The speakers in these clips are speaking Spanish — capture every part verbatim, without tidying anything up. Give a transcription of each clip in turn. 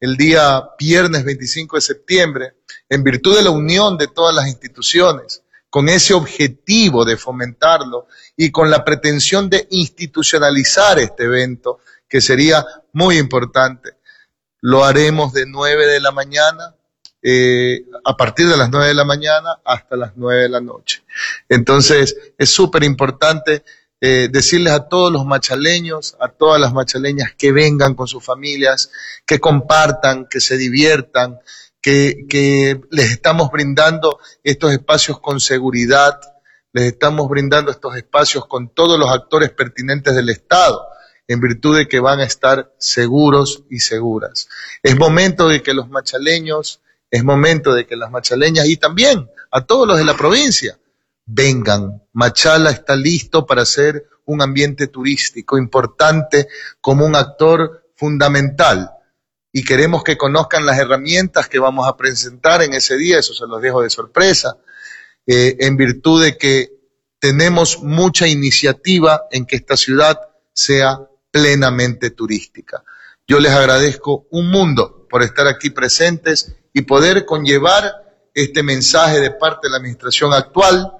el día viernes veinticinco de septiembre, en virtud de la unión de todas las instituciones, con ese objetivo de fomentarlo y con la pretensión de institucionalizar este evento, que sería muy importante. Lo haremos de nueve de la mañana, eh, a partir de las nueve de la mañana hasta las nueve de la noche. Entonces, es súper importante eh, decirles a todos los machaleños, a todas las machaleñas que vengan con sus familias, que compartan, que se diviertan, que, que les estamos brindando estos espacios con seguridad, les estamos brindando estos espacios con todos los actores pertinentes del Estado, en virtud de que van a estar seguros y seguras. Es momento de que los machaleños, es momento de que las machaleñas y también a todos los de la provincia vengan. Machala está listo para ser un ambiente turístico importante como un actor fundamental y queremos que conozcan las herramientas que vamos a presentar en ese día, eso se los dejo de sorpresa, eh, en virtud de que tenemos mucha iniciativa en que esta ciudad sea plenamente turística. Yo les agradezco un mundo por estar aquí presentes y poder conllevar este mensaje de parte de la administración actual,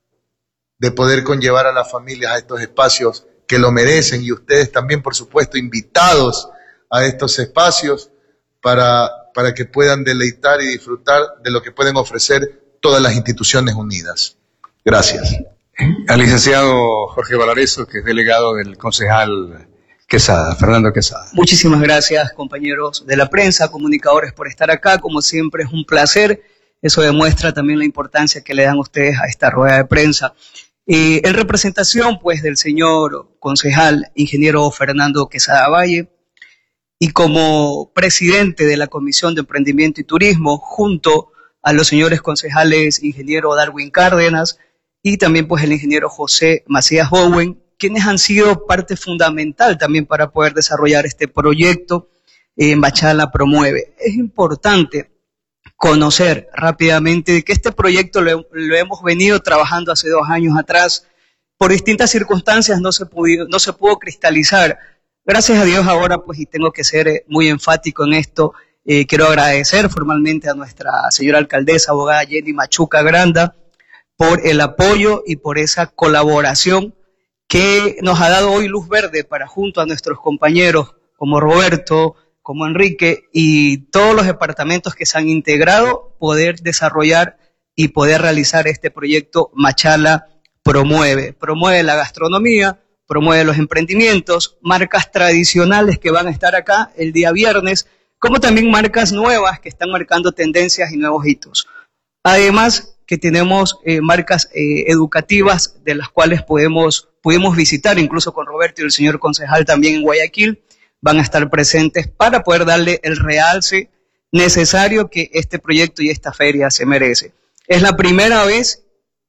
de poder conllevar a las familias a estos espacios que lo merecen y ustedes también, por supuesto, invitados a estos espacios para, para que puedan deleitar y disfrutar de lo que pueden ofrecer todas las instituciones unidas. Gracias. Al licenciado Jorge Valareso, que es delegado del concejal Quesada, Fernando Quesada. Muchísimas gracias, compañeros de la prensa, comunicadores, por estar acá. Como siempre, es un placer. Eso demuestra también la importancia que le dan ustedes a esta rueda de prensa. Eh, en representación, pues, del señor concejal, ingeniero Fernando Quesada Valle, y como presidente de la Comisión de Emprendimiento y Turismo, junto a los señores concejales, ingeniero Darwin Cárdenas, y también, pues, el ingeniero José Macías Bowen, quienes han sido parte fundamental también para poder desarrollar este proyecto. eh, Machala Promueve. Es importante conocer rápidamente que este proyecto lo, lo hemos venido trabajando hace dos años atrás. Por distintas circunstancias no se pudo, no se pudo cristalizar. Gracias a Dios ahora, pues, y tengo que ser muy enfático en esto, eh, quiero agradecer formalmente a nuestra señora alcaldesa, abogada Jenny Machuca Granda, por el apoyo y por esa colaboración que nos ha dado hoy luz verde para, junto a nuestros compañeros como Roberto, como Enrique y todos los departamentos que se han integrado, poder desarrollar y poder realizar este proyecto Machala Promueve. Promueve la gastronomía, promueve los emprendimientos, marcas tradicionales que van a estar acá el día viernes, como también marcas nuevas que están marcando tendencias y nuevos hitos. Además, que tenemos eh, marcas eh, educativas de las cuales podemos, podemos visitar, incluso con Roberto y el señor concejal también en Guayaquil, van a estar presentes para poder darle el realce necesario que este proyecto y esta feria se merece. Es la primera vez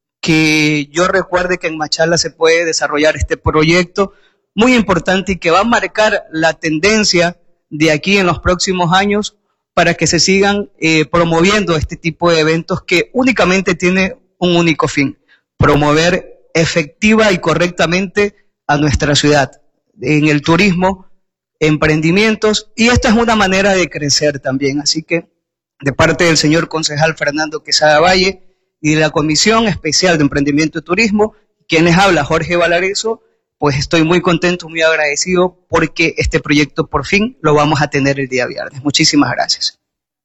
que yo recuerde que en Machala se puede desarrollar este proyecto muy importante y que va a marcar la tendencia de aquí en los próximos años para que se sigan eh, promoviendo este tipo de eventos que únicamente tiene un único fin: promover efectiva y correctamente a nuestra ciudad en el turismo, emprendimientos, y esta es una manera de crecer también. Así que, de parte del señor concejal Fernando Quesada Valle y de la Comisión Especial de Emprendimiento y Turismo, quienes habla Jorge Valareso, pues estoy muy contento, muy agradecido porque este proyecto por fin lo vamos a tener el día viernes. Muchísimas gracias.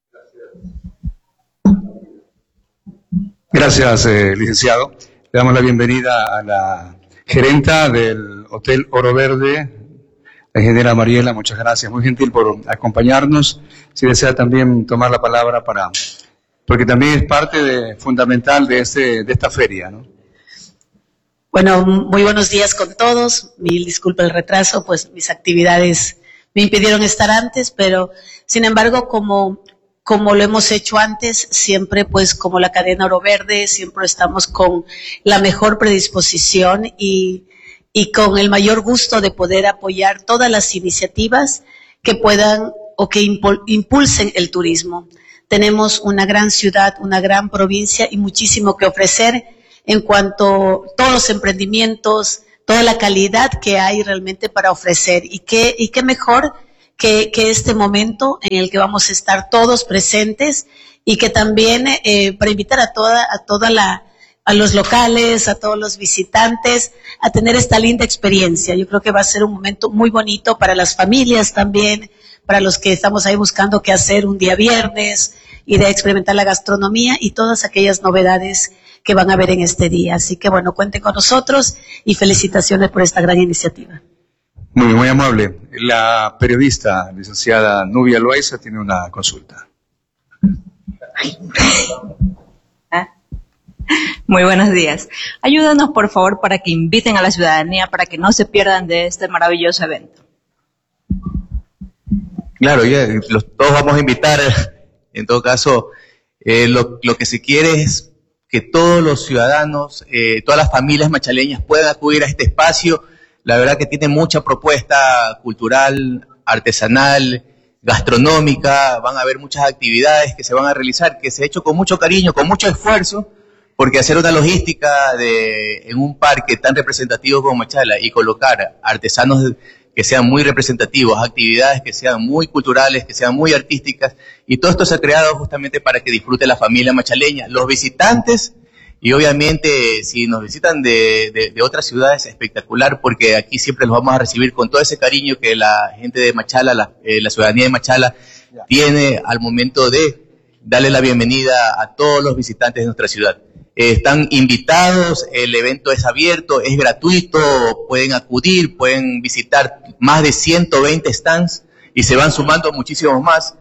Gracias, eh, licenciado. Le damos la bienvenida a la gerenta del Hotel Oro Verde, la ingeniera Mariela. Muchas gracias, muy gentil por acompañarnos. Si desea también tomar la palabra para, porque también es parte de, fundamental de, este, de esta feria, ¿no? Bueno, muy buenos días con todos. Mil disculpas el retraso, pues mis actividades me impidieron estar antes, pero sin embargo, como, como lo hemos hecho antes, siempre pues como la cadena Oro Verde, siempre estamos con la mejor predisposición y, y con el mayor gusto de poder apoyar todas las iniciativas que puedan o que impulsen el turismo. Tenemos una gran ciudad, una gran provincia y muchísimo que ofrecer en cuanto a todos los emprendimientos, toda la calidad que hay realmente para ofrecer. Y qué, y qué mejor que, que este momento en el que vamos a estar todos presentes y que también eh, para invitar a toda, a toda la, a los locales, a todos los visitantes, a tener esta linda experiencia. Yo creo que va a ser un momento muy bonito para las familias también, para los que estamos ahí buscando qué hacer un día viernes, ir a experimentar la gastronomía y todas aquellas novedades que van a ver en este día. Así que bueno, cuenten con nosotros y felicitaciones por esta gran iniciativa. Muy, muy amable. La periodista licenciada Nubia Loaiza tiene una consulta. Muy buenos días. Ayúdanos, por favor, para que inviten a la ciudadanía para que no se pierdan de este maravilloso evento. Claro, ya, los, todos vamos a invitar. En todo caso, eh, lo, lo que se quiere es que todos los ciudadanos, eh, todas las familias machaleñas puedan acudir a este espacio. La verdad que tiene mucha propuesta cultural, artesanal, gastronómica. Van a haber muchas actividades que se van a realizar, que se ha hecho con mucho cariño, con mucho esfuerzo, porque hacer una logística de, en un parque tan representativo como Machala y colocar artesanos que sean muy representativos, actividades que sean muy culturales, que sean muy artísticas, y todo esto se ha creado justamente para que disfrute la familia machaleña, los visitantes, y obviamente si nos visitan de, de, de otras ciudades, espectacular, porque aquí siempre los vamos a recibir con todo ese cariño que la gente de Machala, la, eh, la ciudadanía de Machala tiene al momento de darle la bienvenida a todos los visitantes de nuestra ciudad. Eh, están invitados, el evento es abierto, es gratuito, pueden acudir, pueden visitar más de ciento veinte stands y se van sumando muchísimos más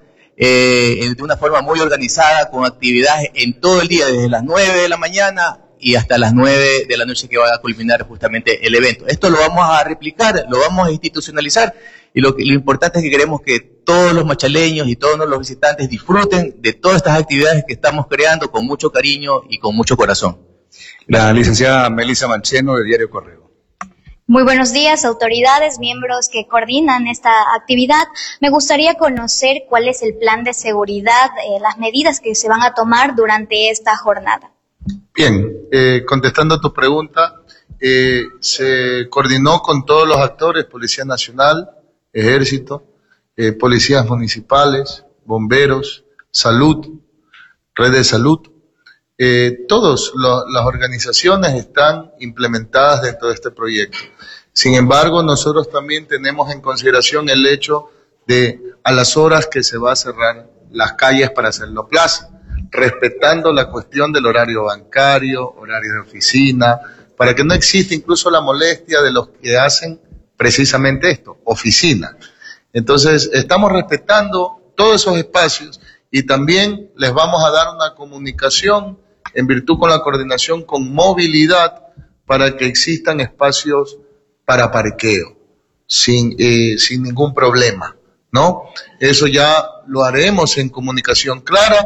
eh, de una forma muy organizada, con actividades en todo el día, desde las nueve de la mañana y hasta las nueve de la noche que va a culminar justamente el evento. Esto lo vamos a replicar, lo vamos a institucionalizar y lo, que, lo importante es que queremos que todos los machaleños y todos los visitantes disfruten de todas estas actividades que estamos creando con mucho cariño y con mucho corazón. La licenciada Melissa Mancheno, de Diario Correo. Muy buenos días, autoridades, miembros que coordinan esta actividad. Me gustaría conocer cuál es el plan de seguridad, eh, las medidas que se van a tomar durante esta jornada. Bien, eh, contestando a tu pregunta, eh, se coordinó con todos los actores, Policía Nacional, Ejército, eh, policías municipales, bomberos, salud, red de salud. Eh, todas las organizaciones están implementadas dentro de este proyecto. Sin embargo, nosotros también tenemos en consideración el hecho de a las horas que se va a cerrar las calles para hacerlo plaza, respetando la cuestión del horario bancario, horario de oficina, para que no exista incluso la molestia de los que hacen precisamente esto, oficina. Entonces, estamos respetando todos esos espacios y también les vamos a dar una comunicación en virtud con la coordinación con movilidad para que existan espacios para parqueo sin, eh, sin ningún problema, ¿no? Eso ya lo haremos en comunicación clara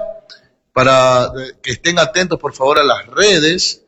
para que estén atentos, por favor, a las redes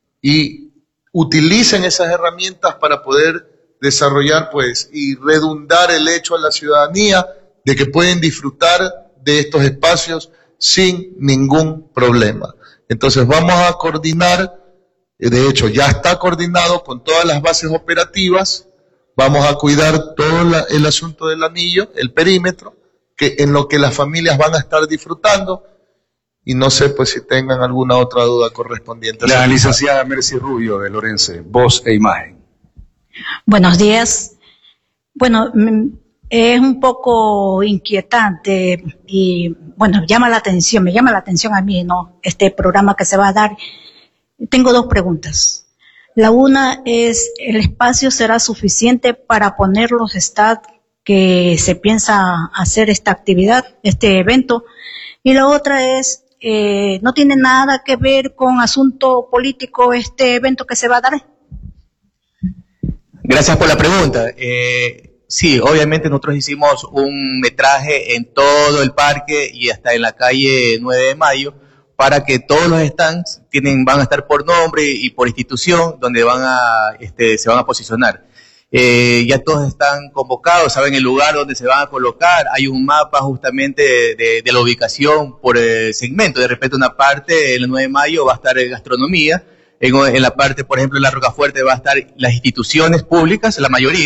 y utilicen esas herramientas para poder desarrollar, pues, y redundar el hecho a la ciudadanía de que pueden disfrutar de estos espacios sin ningún problema. Entonces vamos a coordinar, de hecho ya está coordinado con todas las bases operativas, vamos a cuidar todo la, el asunto del anillo, el perímetro, que en lo que las familias van a estar disfrutando, y no sé pues si tengan alguna otra duda correspondiente. La licenciada Mercy Rubio de Lorense, voz e imagen. Buenos días. Bueno, es un poco inquietante y, bueno, llama la atención, me llama la atención a mí, ¿no? Este programa que se va a dar. Tengo dos preguntas. La una es, ¿el espacio será suficiente para poner los stands que se piensa hacer esta actividad, este evento? Y la otra es, eh, ¿no tiene nada que ver con asunto político este evento que se va a dar? Gracias por la pregunta. Eh, sí, obviamente nosotros hicimos un metraje en todo el parque y hasta en la calle nueve de mayo para que todos los stands tienen, van a estar por nombre y por institución donde van a, este, se van a posicionar. Eh, ya todos están convocados, saben el lugar donde se van a colocar, hay un mapa justamente de, de, de la ubicación por eh, segmento. De repente una parte, en el nueve de mayo, va a estar en gastronomía, en, en la parte, por ejemplo, en la Rocafuerte va a estar las instituciones públicas, la mayoría,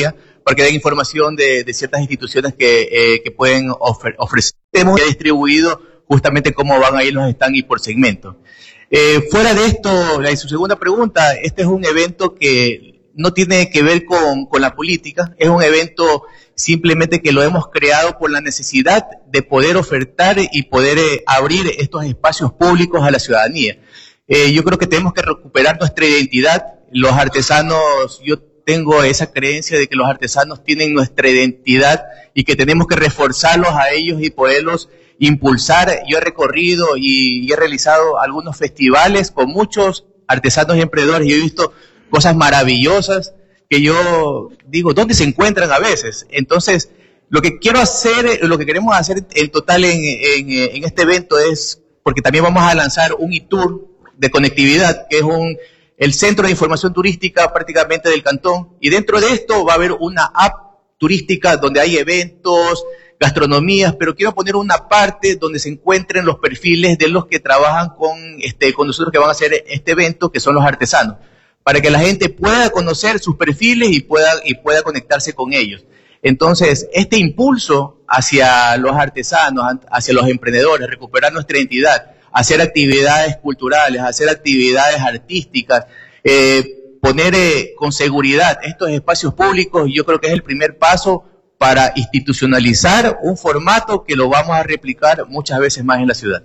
para que den información de, de ciertas instituciones que, eh, que pueden ofre, ofrecer. Hemos distribuido justamente cómo van a ir los stands y por segmento. Eh, fuera de esto, la, su segunda pregunta, este es un evento que no tiene que ver con, con la política, es un evento simplemente que lo hemos creado por la necesidad de poder ofertar y poder eh, abrir estos espacios públicos a la ciudadanía. Eh, yo creo que tenemos que recuperar nuestra identidad. Los artesanos, yo tengo esa creencia de que los artesanos tienen nuestra identidad y que tenemos que reforzarlos a ellos y poderlos impulsar. Yo he recorrido y, y he realizado algunos festivales con muchos artesanos y emprendedores y he visto cosas maravillosas que yo digo, ¿dónde se encuentran a veces? Entonces, lo que quiero hacer, lo que queremos hacer en total en, en, en este evento es, porque también vamos a lanzar un e-tour de conectividad, que es un, el centro de información turística prácticamente del cantón, y dentro de esto va a haber una app turística donde hay eventos, gastronomías, pero quiero poner una parte donde se encuentren los perfiles de los que trabajan con, este, con nosotros que van a hacer este evento, que son los artesanos, para que la gente pueda conocer sus perfiles y pueda, y pueda conectarse con ellos. Entonces, este impulso hacia los artesanos, hacia los emprendedores, recuperar nuestra identidad, hacer actividades culturales, hacer actividades artísticas, eh, poner eh, con seguridad estos espacios públicos, yo creo que es el primer paso para institucionalizar un formato que lo vamos a replicar muchas veces más en la ciudad.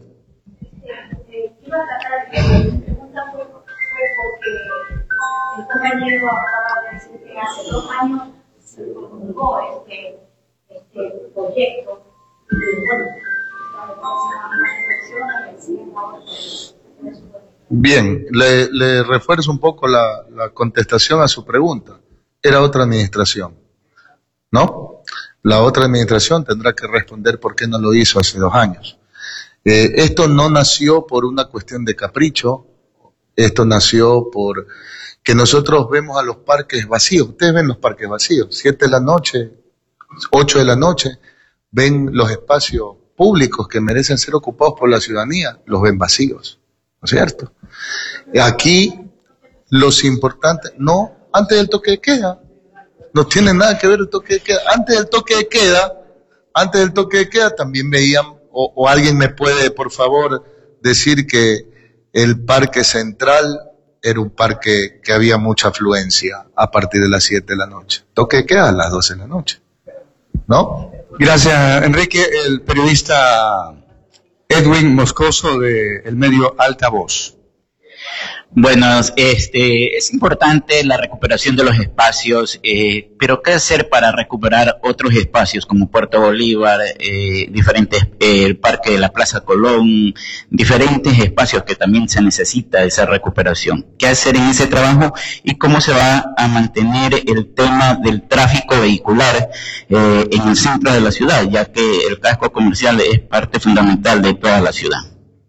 El compañero acaba de decir que hace dos años se promulgó este, este proyecto y bueno, bien, le, le refuerzo un poco la, la contestación a su pregunta. Era otra administración, ¿no? La otra administración tendrá que responder por qué no lo hizo hace dos años. Eh, esto no nació por una cuestión de capricho, esto nació por que nosotros vemos a los parques vacíos. Ustedes ven los parques vacíos, siete de la noche, ocho de la noche, ven los espacios públicos que merecen ser ocupados por la ciudadanía, los ven vacíos, ¿no es cierto? Aquí, los importantes, no, antes del toque de queda, no tiene nada que ver el toque de queda, antes del toque de queda, antes del toque de queda también veían, o, o alguien me puede, por favor, decir que el Parque Central era un parque que había mucha afluencia a partir de las siete de la noche. Toque de queda a las doce de la noche, ¿no? Gracias, Enrique. El periodista Edwin Moscoso de el medio Altavoz. Bueno, este, es importante la recuperación de los espacios, eh, pero ¿qué hacer para recuperar otros espacios como Puerto Bolívar, eh, diferentes, eh, el Parque de la Plaza Colón, diferentes espacios que también se necesita esa recuperación? ¿Qué hacer en ese trabajo y cómo se va a mantener el tema del tráfico vehicular eh, en el centro de la ciudad, ya que el casco comercial es parte fundamental de toda la ciudad?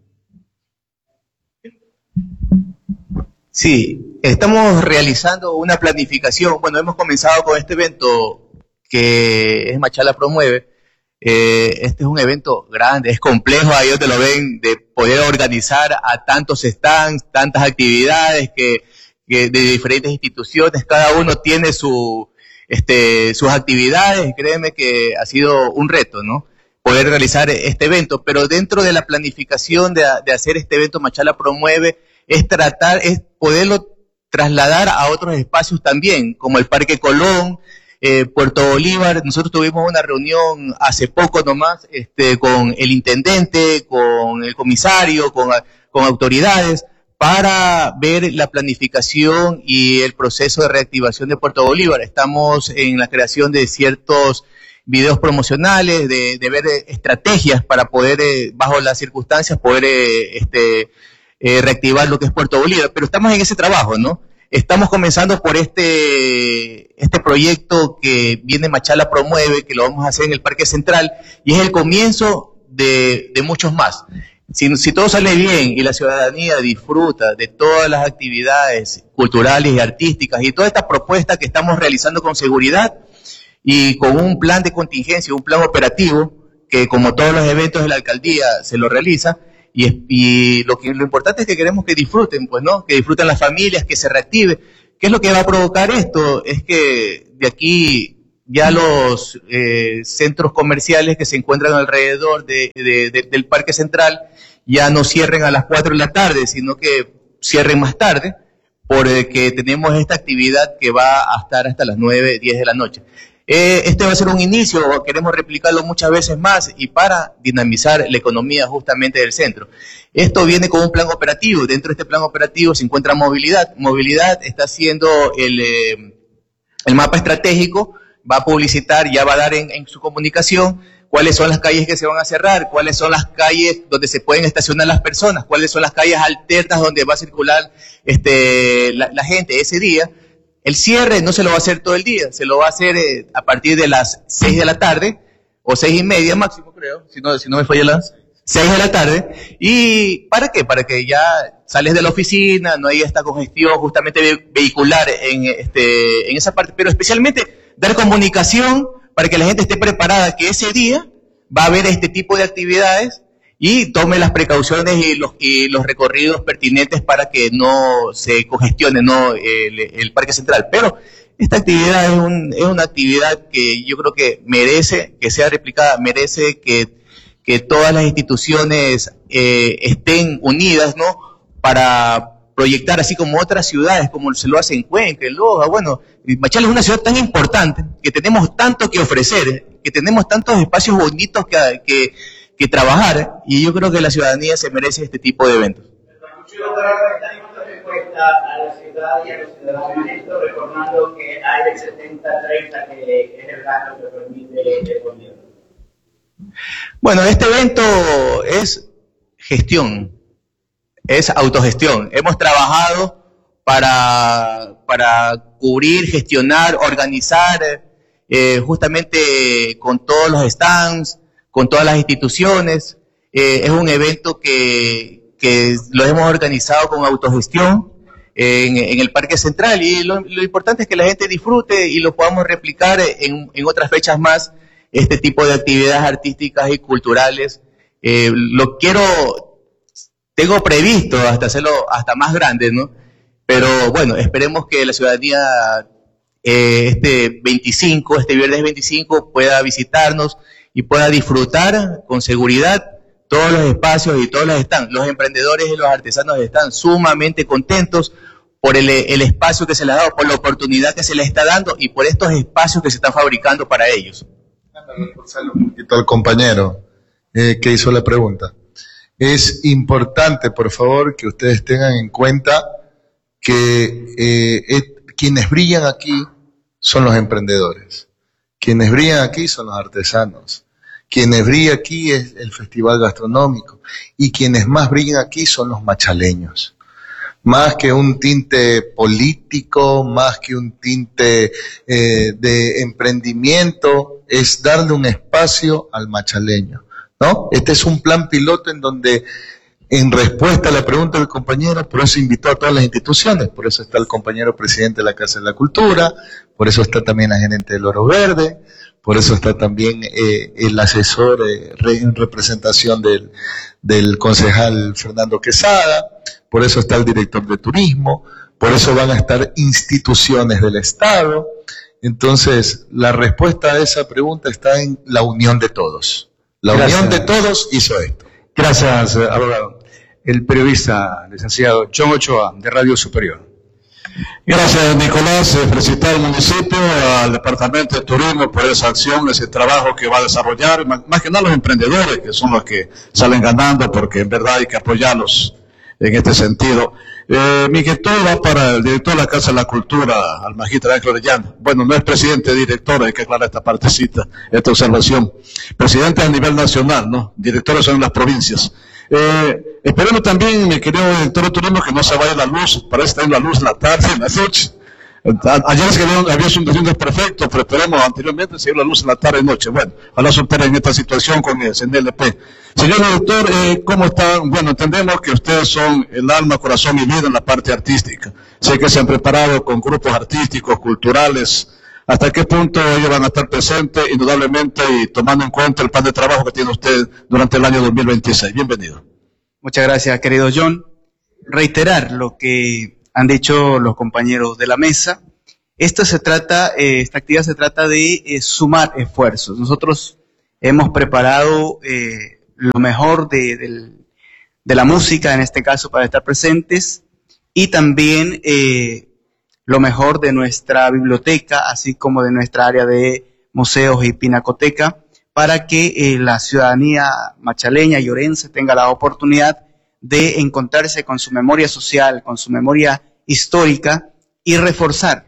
Sí, estamos realizando una planificación. Bueno, hemos comenzado con este evento que es Machala Promueve. Eh, este es un evento grande, es complejo, ahí te lo ven, de poder organizar a tantos stands, tantas actividades que, que de diferentes instituciones, cada uno tiene su, este, sus actividades. Créeme que ha sido un reto, ¿no? Poder realizar este evento, pero dentro de la planificación de, de hacer este evento Machala Promueve, es tratar, es poderlo trasladar a otros espacios también, como el Parque Colón, eh, Puerto Bolívar. Nosotros tuvimos una reunión hace poco nomás este, con el intendente, con el comisario, con, con autoridades, para ver la planificación y el proceso de reactivación de Puerto Bolívar. Estamos en la creación de ciertos videos promocionales, de, de ver estrategias para poder, eh, bajo las circunstancias, poder eh, este, Eh, reactivar lo que es Puerto Bolívar, pero estamos en ese trabajo, ¿no? Estamos comenzando por este, este proyecto que viene Machala Promueve, que lo vamos a hacer en el Parque Central, y es el comienzo de, de muchos más. Si, si todo sale bien y la ciudadanía disfruta de todas las actividades culturales y artísticas y toda esta propuesta que estamos realizando con seguridad y con un plan de contingencia, un plan operativo, que como todos los eventos de la alcaldía se lo realiza, Y, y lo que lo importante es que queremos que disfruten, pues, ¿no? Que disfruten las familias, que se reactive. ¿Qué es lo que va a provocar esto? Es que de aquí ya los eh, centros comerciales que se encuentran alrededor de, de, de, del Parque Central ya no cierren a las cuatro de la tarde, sino que cierren más tarde, porque tenemos esta actividad que va a estar hasta las nueve, diez de la noche. Eh, este va a ser un inicio, queremos replicarlo muchas veces más y para dinamizar la economía justamente del centro. Esto viene con un plan operativo, dentro de este plan operativo se encuentra movilidad. Movilidad está haciendo el, eh, el mapa estratégico, va a publicitar, ya va a dar en, en su comunicación cuáles son las calles que se van a cerrar, cuáles son las calles donde se pueden estacionar las personas, cuáles son las calles alternas donde va a circular este, la, la gente ese día. El cierre no se lo va a hacer todo el día, se lo va a hacer eh, a partir de las seis de la tarde, o seis y media máximo creo, si no, si no me falla las seis de la tarde. ¿Y para qué? Para que ya sales de la oficina, no hay esta congestión justamente ve vehicular en, este, en esa parte, pero especialmente dar comunicación para que la gente esté preparada que ese día va a haber este tipo de actividades y tome las precauciones y los, y los recorridos pertinentes para que no se congestione ¿no? el, el Parque Central. Pero esta actividad es, un, es una actividad que yo creo que merece que sea replicada, merece que, que todas las instituciones eh, estén unidas, ¿no? Para proyectar así como otras ciudades, como se lo hace en Cuenca, en Loja. Bueno, Machala es una ciudad tan importante, que tenemos tanto que ofrecer, que tenemos tantos espacios bonitos que, que, que trabajar, y yo creo que la ciudadanía se merece este tipo de eventos. A la ciudad y a los ciudadanos esto, recordando que hay el setenta treinta que es el gasto que permite el gobierno. Bueno, este evento es gestión, es autogestión. Hemos trabajado para, para cubrir, gestionar, organizar eh, justamente con todos los stands, con todas las instituciones. Eh, es un evento que, que lo hemos organizado con autogestión. En, en el Parque Central, y lo, lo importante es que la gente disfrute y lo podamos replicar en, en otras fechas más, este tipo de actividades artísticas y culturales. Eh, lo quiero, tengo previsto hasta hacerlo hasta más grande, ¿no? Pero bueno, esperemos que la ciudadanía eh, este veinticinco, este viernes veinticinco pueda visitarnos y pueda disfrutar con seguridad todos los espacios y todos los están. Los emprendedores y los artesanos están sumamente contentos por el, el espacio que se les ha dado, por la oportunidad que se les está dando y por estos espacios que se están fabricando para ellos. Un poquito al compañero eh, que hizo la pregunta. Es importante, por favor, que ustedes tengan en cuenta que eh, eh, quienes brillan aquí son los emprendedores. Quienes brillan aquí son los artesanos. Quienes brillan aquí es el festival gastronómico y quienes más brillan aquí son los machaleños. Más que un tinte político, más que un tinte eh, de emprendimiento, es darle un espacio al machaleño, ¿no? Este es un plan piloto en donde, en respuesta a la pregunta del compañero, por eso invitó a todas las instituciones, por eso está el compañero presidente de la Casa de la Cultura, por eso está también la gerente del Oro Verde, por eso está también eh, el asesor eh, en representación del, del concejal Fernando Quesada, por eso está el director de turismo, por eso van a estar instituciones del Estado. Entonces, la respuesta a esa pregunta está en la unión de todos. La Gracias. unión de todos hizo esto. Gracias, abogado. El periodista licenciado John Ochoa, de Radio Superior. Gracias, Nicolás. Eh, felicitar al municipio, al Departamento de Turismo por esa acción, ese trabajo que va a desarrollar, más, más que nada los emprendedores, que son los que salen ganando, porque en verdad hay que apoyarlos en este sentido. Eh, mi inquietud va para el director de la Casa de la Cultura, al magíster Ángel Orellana. Bueno, no es presidente, director, hay que aclarar esta partecita, esta observación. Presidente a nivel nacional, ¿no? Directores son en las provincias. Eh, esperemos también, mi querido director de turismo, que no se vaya la luz, parece tener la luz en la tarde, en la noche. Ayer se había, había un desperfecto, pero esperemos anteriormente se dio la luz en la tarde y noche. Bueno, ojalá superen en esta situación con el C N L P. Señor director, eh, ¿cómo están? Bueno, entendemos que ustedes son el alma, corazón y vida en la parte artística. Sé que se han preparado con grupos artísticos, culturales. ¿Hasta qué punto ellos van a estar presentes, indudablemente, y tomando en cuenta el plan de trabajo que tiene usted durante el año dos mil veintiséis? Bienvenido. Muchas gracias, querido John. Reiterar lo que han dicho los compañeros de la mesa. Esto se trata, eh, esta actividad se trata de eh, sumar esfuerzos. Nosotros hemos preparado eh, lo mejor de, de, de la música, en este caso, para estar presentes, y también eh, lo mejor de nuestra biblioteca, así como de nuestra área de museos y pinacoteca, para que eh, la ciudadanía machaleña y orense tenga la oportunidad de encontrarse con su memoria social, con su memoria histórica, y reforzar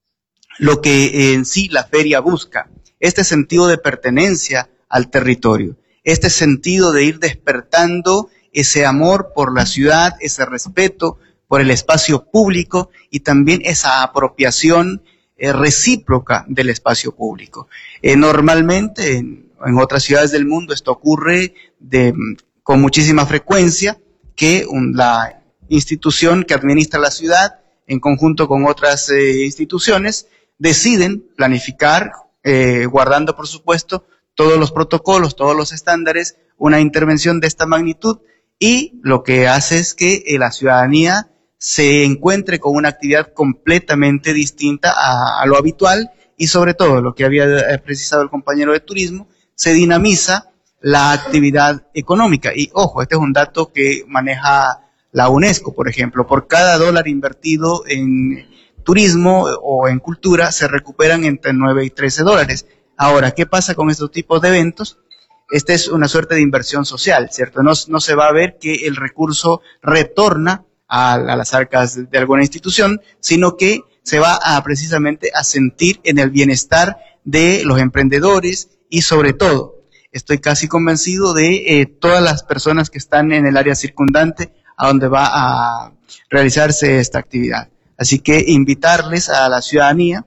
lo que en sí la feria busca, este sentido de pertenencia al territorio, este sentido de ir despertando ese amor por la ciudad, ese respeto por el espacio público y también esa apropiación eh, recíproca del espacio público. Eh, normalmente en, en otras ciudades del mundo esto ocurre de, con muchísima frecuencia, que un, la institución que administra la ciudad, en conjunto con otras eh, instituciones, deciden planificar, eh, guardando por supuesto todos los protocolos, todos los estándares, una intervención de esta magnitud, y lo que hace es que eh, la ciudadanía se encuentre con una actividad completamente distinta a, a lo habitual, y sobre todo, lo que había precisado el compañero de turismo, se dinamiza la actividad económica. Y ojo, este es un dato que maneja la UNESCO, por ejemplo. Por cada dólar invertido en turismo o en cultura, se recuperan entre nueve y trece dólares. Ahora, ¿qué pasa con estos tipos de eventos? Esta es una suerte de inversión social, ¿cierto? No, no se va a ver que el recurso retorna a, a las arcas de, de alguna institución, sino que se va a precisamente a sentir en el bienestar de los emprendedores y sobre todo, estoy casi convencido de eh, todas las personas que están en el área circundante a donde va a realizarse esta actividad. Así que invitarles a la ciudadanía,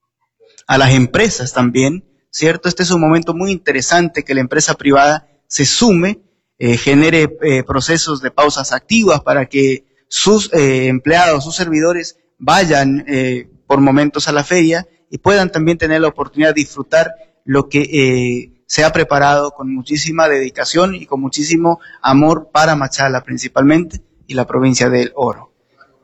a las empresas también, ¿cierto? Este es un momento muy interesante que la empresa privada se sume, eh, genere eh, procesos de pausas activas para que sus eh, empleados, sus servidores vayan eh, por momentos a la feria y puedan también tener la oportunidad de disfrutar lo que eh, se ha preparado con muchísima dedicación y con muchísimo amor para Machala principalmente y la provincia del Oro.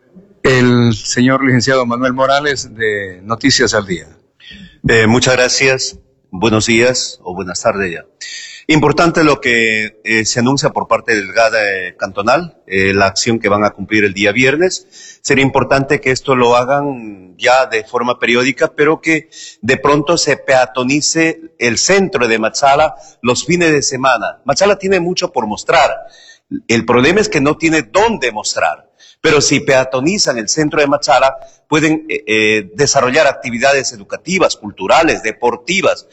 El señor licenciado Manuel Morales de Noticias al Día. Eh, muchas gracias, buenos días o buenas tardes ya. Importante lo que eh, se anuncia por parte del G A D E cantonal, eh, la acción que van a cumplir el día viernes. Sería importante que esto lo hagan ya de forma periódica, pero que de pronto se peatonice el centro de Machala los fines de semana. Machala tiene mucho por mostrar. El problema es que no tiene dónde mostrar. Pero si peatonizan el centro de Machala, pueden eh, eh, desarrollar actividades educativas, culturales, deportivas,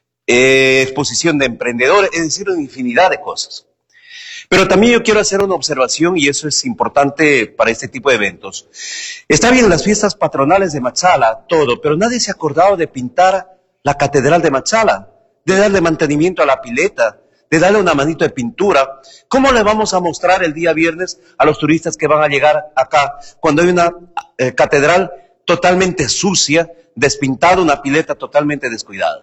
eh, exposición de emprendedores, es decir, una infinidad de cosas. Pero también yo quiero hacer una observación, y eso es importante para este tipo de eventos. Está bien las fiestas patronales de Machala, todo, pero nadie se ha acordado de pintar la catedral de Machala, de darle mantenimiento a la pileta, de darle una manito de pintura. ¿Cómo le vamos a mostrar el día viernes a los turistas que van a llegar acá cuando hay una eh, catedral totalmente sucia, despintada, una pileta totalmente descuidada?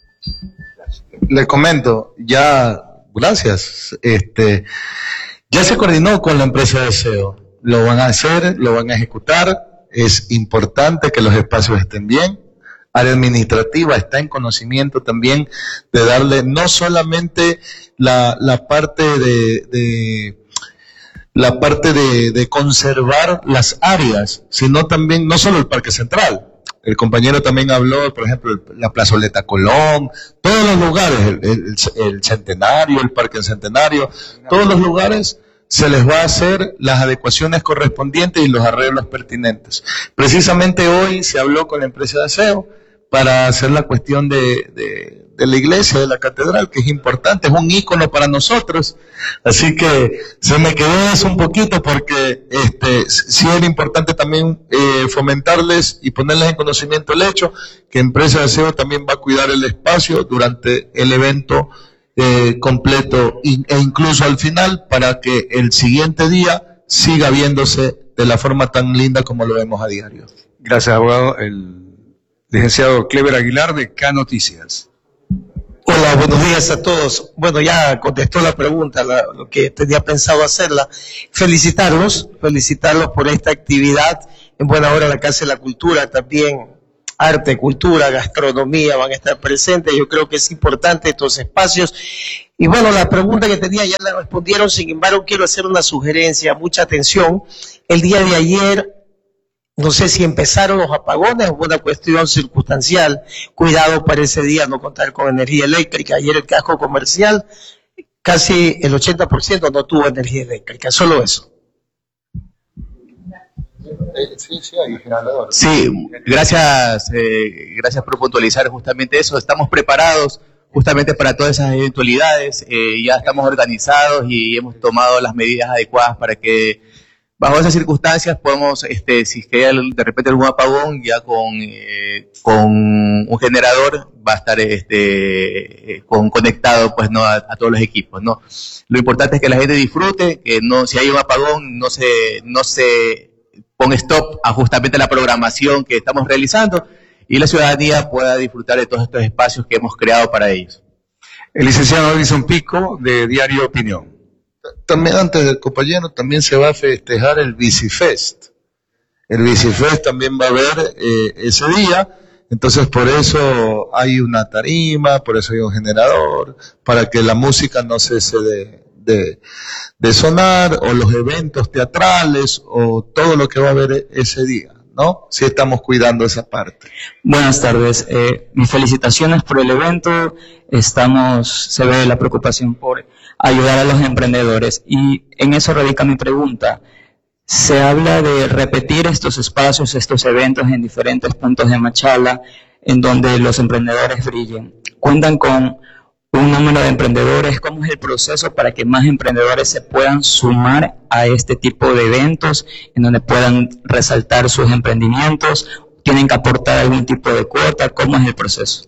Le comento, ya, gracias, este, ya se coordinó con la empresa de aseo, lo van a hacer, lo van a ejecutar, es importante que los espacios estén bien. Área administrativa está en conocimiento también de darle no solamente la, la parte de, de la parte de, de conservar las áreas, sino también, no solo el Parque Central. El compañero también habló, por ejemplo, la Plazoleta Colón, todos los lugares, el, el, el Centenario, el Parque Centenario, todos los lugares se les va a hacer las adecuaciones correspondientes y los arreglos pertinentes. Precisamente hoy se habló con la empresa de aseo para hacer la cuestión de, de, de la iglesia, de la catedral, que es importante, es un ícono para nosotros. Así que se me quedó eso un poquito porque este, sí era importante también eh, fomentarles y ponerles en conocimiento el hecho que Empresa de Aseo también va a cuidar el espacio durante el evento eh, completo e incluso al final para que el siguiente día siga viéndose de la forma tan linda como lo vemos a diario. Gracias, abogado. El licenciado Clever Aguilar de K Noticias. Hola, buenos días a todos. Bueno, ya contestó la pregunta, la, lo que tenía pensado hacerla. Felicitarlos, felicitarlos por esta actividad. En buena hora la Casa de la Cultura también arte, cultura, gastronomía van a estar presentes. Yo creo que es importante estos espacios. Y bueno, la pregunta que tenía ya la respondieron, sin embargo quiero hacer una sugerencia, mucha atención. El día de ayer, no sé si empezaron los apagones o una cuestión circunstancial, cuidado para ese día no contar con energía eléctrica. Ayer el casco comercial, casi el ochenta por ciento no tuvo energía eléctrica, solo eso. Sí, sí, hay generador. Sí, gracias, eh, gracias por puntualizar justamente eso. Estamos preparados justamente para todas esas eventualidades. Eh, ya estamos organizados y hemos tomado las medidas adecuadas para que bajo esas circunstancias podemos, este, si es que hay de repente algún apagón, ya con, eh, con un generador va a estar este, con, conectado pues no a, a todos los equipos, ¿no? Lo importante es que la gente disfrute, que no, si hay un apagón no se, no se ponga stop a justamente la programación que estamos realizando y la ciudadanía pueda disfrutar de todos estos espacios que hemos creado para ellos. El licenciado Edison Pico, de Diario Opinión. También, antes del compañero, también se va a festejar el Bicifest. El Bicifest también va a haber eh, ese día, entonces por eso hay una tarima, por eso hay un generador, para que la música no cese de, de, de sonar, o los eventos teatrales, o todo lo que va a haber ese día, ¿no? Sí estamos cuidando esa parte. Buenas tardes, eh, mis felicitaciones por el evento. Estamos, se ve la preocupación por ayudar a los emprendedores y en eso radica mi pregunta. Se habla de repetir estos espacios, estos eventos en diferentes puntos de Machala en donde los emprendedores brillen. ¿Cuentan con un número de emprendedores? ¿Cómo es el proceso para que más emprendedores se puedan sumar a este tipo de eventos en donde puedan resaltar sus emprendimientos? ¿Tienen que aportar algún tipo de cuota? ¿Cómo es el proceso?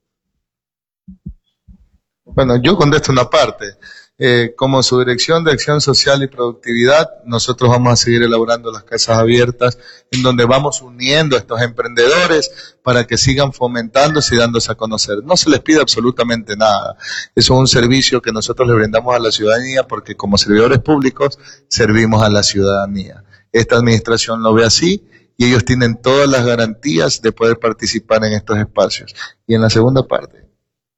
Bueno, yo contesto una parte. Eh, como Subdirección de Acción Social y Productividad, nosotros vamos a seguir elaborando las casas abiertas en donde vamos uniendo a estos emprendedores para que sigan fomentándose y dándose a conocer. No se les pide absolutamente nada. Eso es un servicio que nosotros le brindamos a la ciudadanía porque como servidores públicos servimos a la ciudadanía. Esta administración lo ve así y ellos tienen todas las garantías de poder participar en estos espacios. Y en la segunda parte.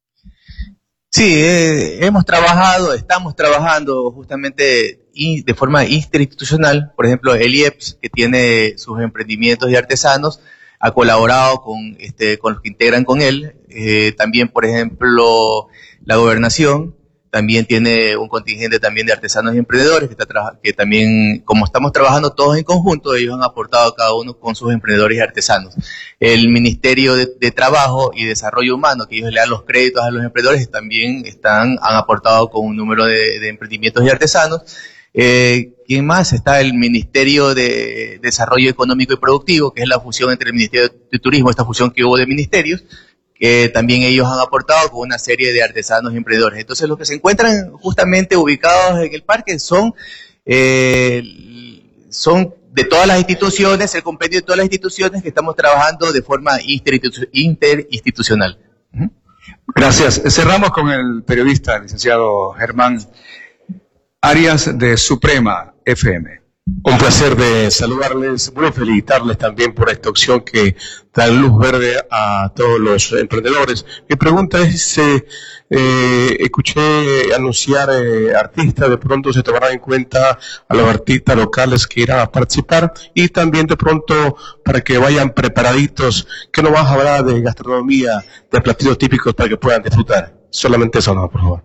Sí, eh, hemos trabajado, estamos trabajando justamente in, de forma interinstitucional. Por ejemplo, el I E P S, que tiene sus emprendimientos de artesanos, ha colaborado con, este, con los que integran con él. Eh, también, por ejemplo, la gobernación también tiene un contingente también de artesanos y emprendedores que, está que también, como estamos trabajando todos en conjunto, ellos han aportado cada uno con sus emprendedores y artesanos. El Ministerio de, de Trabajo y Desarrollo Humano, que ellos le dan los créditos a los emprendedores, también están, han aportado con un número de, de emprendimientos y artesanos. Eh, ¿Quién más? Está el Ministerio de Desarrollo Económico y Productivo, que es la fusión entre el Ministerio de Turismo, esta fusión que hubo de ministerios, que también ellos han aportado con una serie de artesanos y emprendedores. Entonces, los que se encuentran justamente ubicados en el parque son, eh, son de todas las instituciones, el compendio de todas las instituciones que estamos trabajando de forma interinstitu- interinstitucional. Gracias. Cerramos con el periodista, el licenciado Germán Arias, de Suprema F M. Un placer de saludarles, voy a felicitarles también por esta opción que da luz verde a todos los emprendedores. Mi pregunta es, eh, eh, escuché anunciar eh, artistas, de pronto se tomarán en cuenta a los artistas locales que irán a participar y también de pronto para que vayan preparaditos, que no vas a hablar de gastronomía, de platillos típicos para que puedan disfrutar. Solamente eso no, por favor.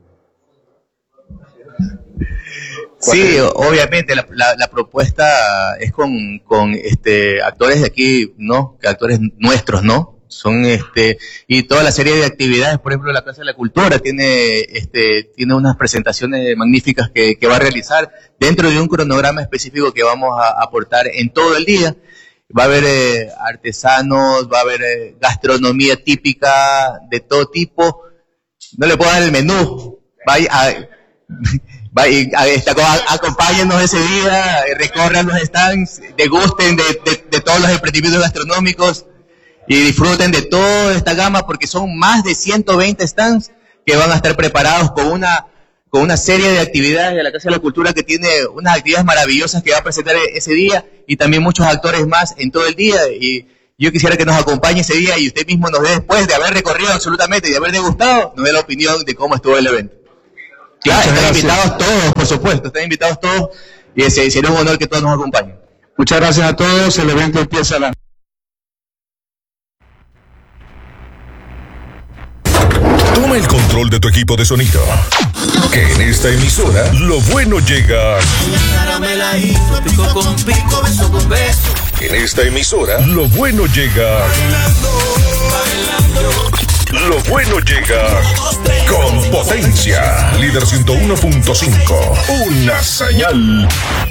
Sí, obviamente la, la, la propuesta es con, con este actores de aquí, ¿no? Actores nuestros, ¿no? Son este y toda la serie de actividades, por ejemplo, la Casa de la Cultura tiene este tiene unas presentaciones magníficas que, que va a realizar dentro de un cronograma específico que vamos a aportar en todo el día. Va a haber eh, artesanos, va a haber eh, gastronomía típica de todo tipo. No le puedo dar el menú. Vaya a, Vaya, acompáñennos ese día, recorran los stands, degusten de, de, de todos los emprendimientos gastronómicos y disfruten de toda esta gama porque son más de ciento veinte stands que van a estar preparados con una, con una serie de actividades de la Casa de la Cultura que tiene unas actividades maravillosas que va a presentar ese día y también muchos actores más en todo el día y Yo quisiera que nos acompañe ese día y usted mismo nos dé, después de haber recorrido absolutamente y de haber degustado, nos dé la opinión de cómo estuvo el evento. Claro, están invitados todos, por supuesto, están invitados todos y ese sería un honor que todos nos acompañen. Muchas gracias a todos. El evento empieza a la... Toma el control de tu equipo de sonido. Que en esta emisora, lo bueno llega. En esta emisora, lo bueno llega. Lo bueno llega con potencia. Líder ciento uno punto cinco. Una señal